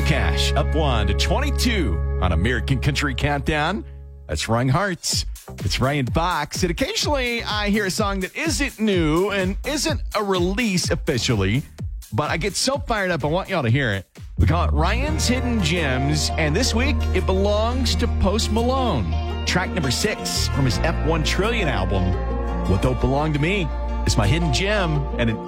Cash up 1 to 22 on American Country Countdown. That's Wrong Hearts. It's Ryan Fox. And occasionally I hear a song that isn't new and isn't a release officially, but I get so fired up, I want y'all to hear it. We call it Ryan's Hidden Gems, and this week it belongs to Post Malone. Track number 6 from his F1 Trillion album, What Don't Belong to Me. It's my hidden gem and an